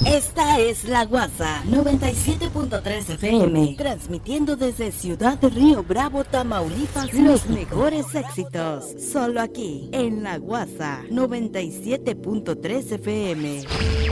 Esta es La Guasa 97.3 FM, transmitiendo desde Ciudad de Río Bravo, Tamaulipas, los mejores éxitos, solo aquí en La Guasa 97.3 FM.